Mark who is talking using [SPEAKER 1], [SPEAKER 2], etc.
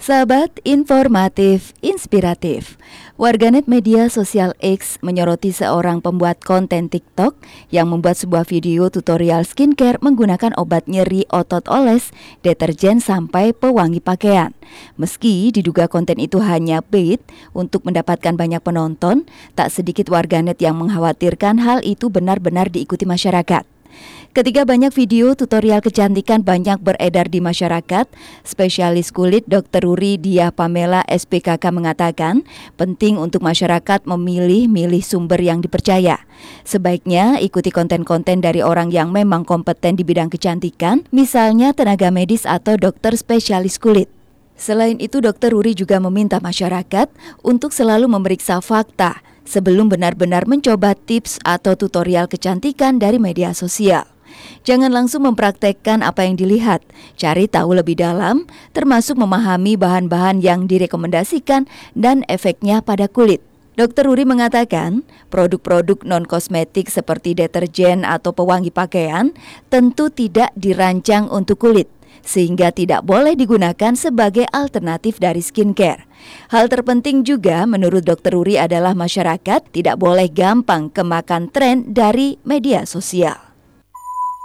[SPEAKER 1] Sahabat informatif, inspiratif. Warganet media sosial X menyoroti seorang pembuat konten TikTok yang membuat sebuah video tutorial skincare menggunakan obat nyeri otot oles, deterjen sampai pewangi pakaian. Meski diduga konten itu hanya bait untuk mendapatkan banyak penonton, tak sedikit warganet yang mengkhawatirkan hal itu benar-benar diikuti masyarakat. Ketika banyak video tutorial kecantikan banyak beredar di masyarakat, spesialis kulit Dr. Ruri Diah Pamela SPKK mengatakan penting untuk masyarakat memilih sumber yang dipercaya. Sebaiknya ikuti konten-konten dari orang yang memang kompeten di bidang kecantikan, misalnya tenaga medis atau dokter spesialis kulit. Selain itu, Dr. Ruri juga meminta masyarakat untuk selalu memeriksa fakta sebelum benar-benar mencoba tips atau tutorial kecantikan dari media sosial. Jangan langsung mempraktekkan apa yang dilihat, cari tahu lebih dalam, termasuk memahami bahan-bahan yang direkomendasikan dan efeknya pada kulit. Dr. Ruri mengatakan, produk-produk non-kosmetik seperti deterjen atau pewangi pakaian tentu tidak dirancang untuk kulit, sehingga tidak boleh digunakan sebagai alternatif dari skincare. Hal terpenting juga menurut Dr. Ruri adalah masyarakat tidak boleh gampang kemakan tren dari media sosial.